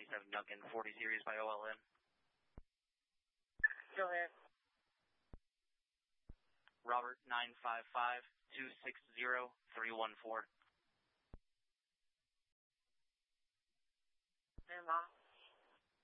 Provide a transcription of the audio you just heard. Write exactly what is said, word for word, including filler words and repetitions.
seven Duncan, forty series by O L M. Go ahead. Robert, nine five five, two six zero, three one four. Stand by.